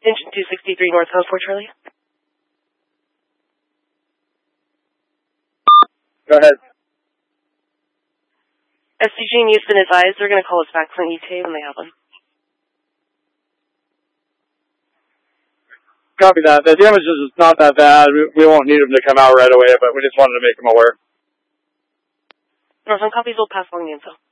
Engine 263 northbound for Charlie. Go ahead. SCG and Houston advised they're going to call us back for an ETA when they have one. Copy that. The damage is not that bad. We won't need them to come out right away, but we just wanted to make them aware. Northbound copies will pass along the info.